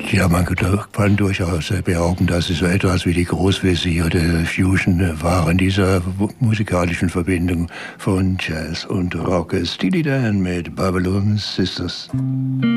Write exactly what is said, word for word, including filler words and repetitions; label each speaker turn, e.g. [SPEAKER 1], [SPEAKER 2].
[SPEAKER 1] Ja, man kann durchaus behaupten, dass es so etwas wie die Großvizier der Fusion waren, dieser musikalischen Verbindung von Jazz und Rock. Steely Dan mit Babylon Sisters.